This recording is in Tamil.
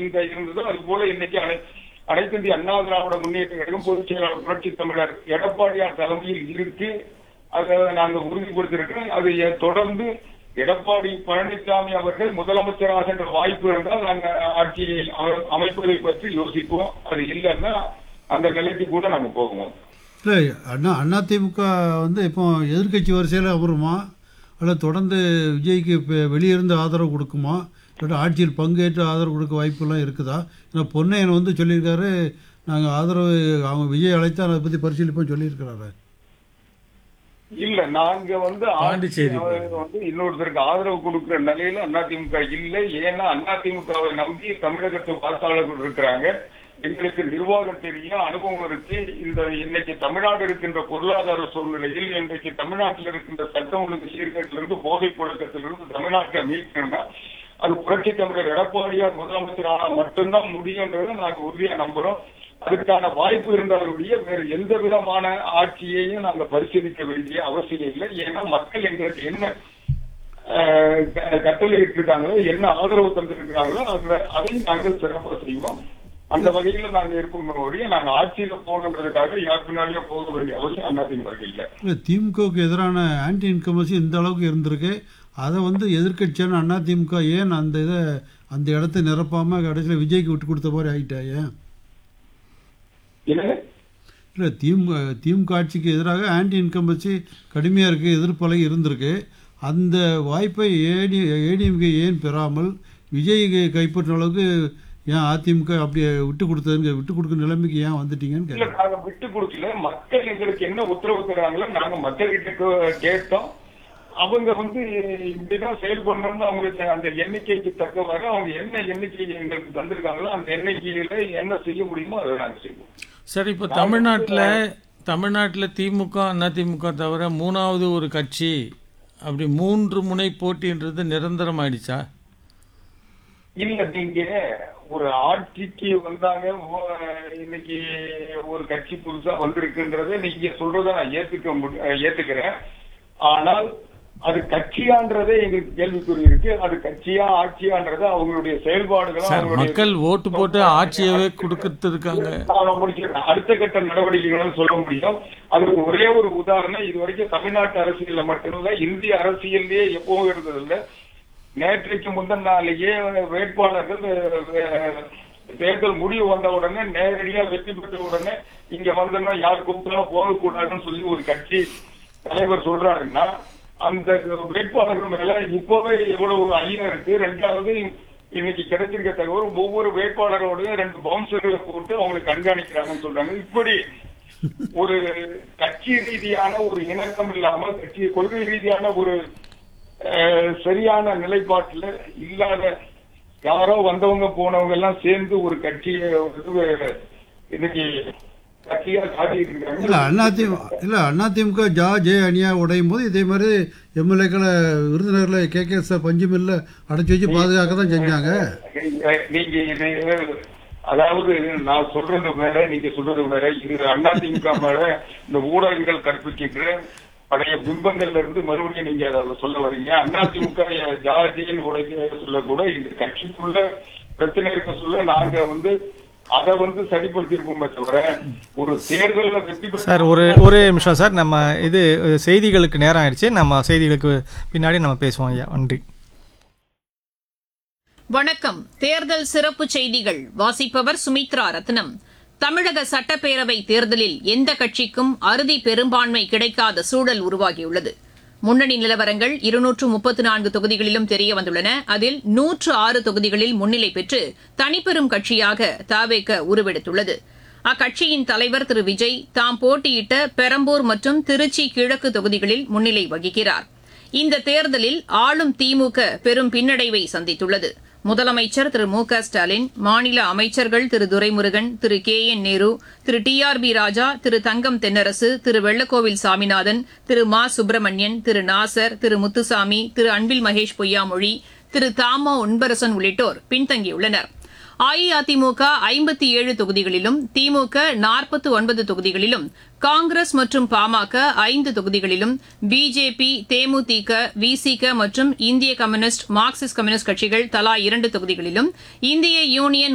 இந்த இருந்ததோ அது போல இன்னைக்கு அனைத்து இந்திய அண்ணா திராவிட முன்னேற்ற கழகம் பொதுச் செயலாளர் புரட்சி தமிழர் எடப்பாடியார் தலைமையில் இருக்கு. அதை நாங்க உறுதிப்படுத்திருக்கிறோம். அதை தொடர்ந்து எடப்பாடி பழனிசாமி அவர்கள் முதலமைச்சராக என்ற வாய்ப்பு இருந்தால் நாங்க ஆட்சியை அமைப்பதை பற்றி யோசிப்போம். அது இல்லைன்னா அந்த நிலைக்கு கூட நாங்க போகுவோம். இல்லை, அதிமுக இப்போ எதிர்கட்சி வரிசையில் அமருமா, அல்ல தொடர்ந்து விஜய்க்கு இப்போ வெளியிருந்து ஆதரவு கொடுக்குமா, இல்லாட்டி ஆட்சியில் பங்கேற்று ஆதரவு கொடுக்க வாய்ப்புலாம் இருக்குதா? ஏன்னா பொன்னையன் சொல்லியிருக்காரு, நாங்கள் ஆதரவு அவங்க விஜய் அழைத்தா அதை பற்றி பரிசீலிப்போம் சொல்லியிருக்கிறாரு. இல்ல, நாங்க இன்னொருத்தருக்கு ஆதரவு கொடுக்கிற நிலையில அதிமுக இல்லை. ஏன்னா அதிமுகவை நம்பி தமிழகத்து வாக்காளர்கள் இருக்கிறாங்க. எங்களுக்கு நிர்வாகம் தெரியும், அனுபவம் இருக்கு. இந்த இன்னைக்கு தமிழ்நாடு இருக்கின்ற பொருளாதார சூழ்நிலையில் இன்றைக்கு தமிழ்நாட்டில் இருக்கின்ற சட்டம் ஒழுங்கு சீர்கேட்டிலிருந்து போதை புழக்கத்திலிருந்து தமிழ்நாட்டை மீட்கணும்னா அது புரட்சி தமிழர் எடப்பாடியார் முதலமைச்சரான மட்டும்தான் முடியும்ன்றதை நாங்க உறுதியா நம்புறோம். அதுக்கான வாய்ப்பு இருந்தாலுடைய வேறு எந்த விதமான ஆட்சியையும் நாங்க பரிசீலிக்க வேண்டிய அவசியம் இல்லை. ஏன்னா மக்கள் எங்களுக்கு என்ன கட்டளை இருக்காங்களோ, என்ன ஆதரவு தந்திருக்கிறாங்களோ அதையும் நாங்கள் சிறப்பாக செய்வோம். அந்த வகையில நாங்க இருக்கும் ஒழிய நாங்க ஆட்சியில போகணுன்றதுக்காக யார் பின்னாலேயும் போக வேண்டிய அவசியம் அதிமுக இல்லை. திமுகவுக்கு எதிரான ஆன்டி இன்கம்பன்சி இந்த அளவுக்கு இருந்திருக்கு. அதை எதிர்கட்சியான அதிமுக ஏன் அந்த இடத்தை நிரப்பாம கடைசியில் விஜய்க்கு விட்டு கொடுத்த மாதிரி ஆகிட்டா? ஏன் இல்லை, திமுக ஆட்சிக்கு எதிராக ஆன்டி இன்கம்பன்சி கடுமையாக இருக்குது, எதிர்ப்பலை இருந்திருக்கு. அந்த வாய்ப்பை ஏடிஎம்கே ஏன் பெறாமல் விஜய் கைப்பற்ற அளவுக்கு ஏன் அதிமுக அப்படியே விட்டு கொடுக்குற நிலைமைக்கு ஏன் வந்துட்டீங்கன்னு கேட்க? நாங்க விட்டு கொடுக்கல. மக்கள் எங்களுக்கு என்ன உத்தரவு தராங்களோ நாங்க மக்கள்கிட்ட கேட்டோம். அவங்க இப்படிதான் செயல்படணும்னு அவங்களுக்கு அந்த எண்ணிக்கைக்கு தக்கவாறு அவங்க என்ன எண்ணிக்கை எங்களுக்கு தந்திருக்காங்களோ அந்த எண்ணிக்கையில என்ன செய்ய முடியுமோ அதை நாங்க செய்வோம். சார், இப்போ தமிழ்நாட்டில் திமுக அதிமுக தவிர மூணாவது ஒரு கட்சி அப்படி 3 முனை போட்டின்றது நிரந்தரம் ஆயிடுச்சா? இல்ல, நீங்க ஒரு ஆட்சிக்கு வந்தாங்க, இன்னைக்கு ஒரு கட்சி புதுசா வந்திருக்குன்றதை நீங்க சொல்றத நான் ஏத்துக்கிறேன். ஆனால் அது கட்சியான்றதே எங்களுக்கு கேள்விக்குறி இருக்கு. அது கட்சியா ஆட்சியான்றது அவங்களுடைய செயல்பாடுகள், மக்கள் ஓட்டு போட்டு ஆட்சியவே கொடுத்துருக்காங்க. அடுத்த கட்ட நடவடிக்கைகள் சொல்ல முடியும். அதுக்கு ஒரே ஒரு உதாரணம், இதுவரைக்கும் தமிழ்நாட்டு அரசியல்ல மட்டுமில்ல, இந்திய அரசியல்லையே எப்பவும் இருந்ததில்லை. நேற்றைக்கு முந்தின நாளையே வேட்பாளர்கள் தேர்தல் முடிவு வந்த உடனே நேரடியா வெற்றி பெற்ற உடனே இங்க வந்தோம்னா யார் கூப்பிட்டாலும் போகக்கூடாதுன்னு சொல்லி ஒரு கட்சி தலைவர் சொல்றாருன்னா அந்த வேட்பாளர்கள் மேல இப்பவே எவ்வளவு ஐயம் இருக்கு. ரெண்டாவது இன்னைக்கு கிடைச்சிருக்க தகவல் ஒவ்வொரு வேட்பாளரோடையும் 2 பவுன்சர்களை போட்டு அவங்களுக்கு கண்காணிக்கிறாங்கன்னு சொல்றாங்க. இப்படி ஒரு கட்சி ரீதியான ஒரு இணக்கம் இல்லாம கட்சி கொள்கை ரீதியான ஒரு சரியான நிலைப்பாட்டுல இல்லாத யாரோ வந்தவங்க போனவங்க எல்லாம் சேர்ந்து ஒரு கட்சியை இன்னைக்கு கட்சியா காட்டிட்டு இருக்காங்க. அதிமுக ஜே அணியா உடையும் போது இதே மாதிரி எம்எல்ஏக்களை விருதுநகர்ல KKS பஞ்சுமில்ல அடைச்சு வச்சு பாதுகாக்க தான் செஞ்சாங்க. நீங்க அதாவது நான் சொல்றது வேற, நீங்க சொல்றது வேற. இது அதிமுக மேல இந்த ஊடகங்கள் கற்பிக்கின்ற பழைய பிம்பங்கள்ல இருந்து மறுபடியும் நீங்க அதை சொல்ல வரீங்க. அதிமுக ஜாதியின் உடைக்க சொல்லக்கூட இந்த கட்சிக்குள்ள பிரச்சனை இருக்க சொல்ல நாங்க அதை சரிப்படுத்திருக்கோமே தவிர ஒரு தேர்தலில் வெற்றி பெற்ற. சார், ஒரு நிமிஷம் சார், நம்ம இது செய்திகளுக்கு நேரம் ஆயிடுச்சு. நம்ம செய்திகளுக்கு பின்னாடி நம்ம பேசுவோம். ஐயா, நன்றி. வணக்கம். தேர்தல் சிறப்பு செய்திகள் வாசிப்பவர் சுமித்ரா ரத்னம். தமிழக சட்டப்பேரவை தேர்தலில் எந்த கட்சிக்கும் அறுதி பெரும்பான்மை கிடைக்காத சூழல் உருவாகியுள்ளது. முன்னணி நிலவரங்கள் 234 தொகுதிகளிலும் தெரியவந்துள்ளன. அதில் 106 தொகுதிகளில் முன்னிலை பெற்று தனிப்பெரும் கட்சியாக தவேக உருவெடுத்துள்ளது. அக்கட்சியின் தலைவர் திரு விஜய் தாம் போட்டியிட்ட பெரம்பூர் மற்றும் திருச்சி கிழக்கு தொகுதிகளில் முன்னிலை வகிக்கிறார். இந்த தேர்தலில் ஆளும் திமுக பெரும் பின்னடைவை சந்தித்துள்ளது. முதலமைச்சர் திரு மு.க. ஸ்டாலின், மாநில அமைச்சர்கள் திரு துரைமுருகன், திரு KN நேரு, திரு TRB ராஜா, திரு தங்கம் தென்னரசு, திரு வெள்ளக்கோவில் சாமிநாதன், திரு மா சுப்பிரமணியன், திரு நாசர், திரு முத்துசாமி, திரு அன்பில் மகேஷ் பொய்யாமொழி, திரு தாமோ உன்பரசன் உள்ளிட்டோர் பின்தங்கியுள்ளனர். அஇஅதிமுக 57 தொகுதிகளிலும், திமுக 49 தொகுதிகளிலும், காங்கிரஸ் மற்றும் பாமக 5 தொகுதிகளிலும், பிஜேபி, தேமுதிக, விசிக மற்றும் இந்திய கம்யூனிஸ்ட், மார்க்சிஸ்ட் கம்யூனிஸ்ட் கட்சிகள் தலா 2 தொகுதிகளிலும், இந்திய யூனியன்